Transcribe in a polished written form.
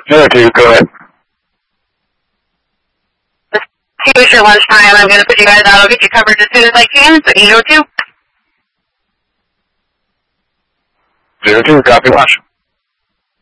02, go ahead. It's your lunchtime. I'm going to put you guys out. I'll get you covered as soon as I can. So 802. 02, copy, watch.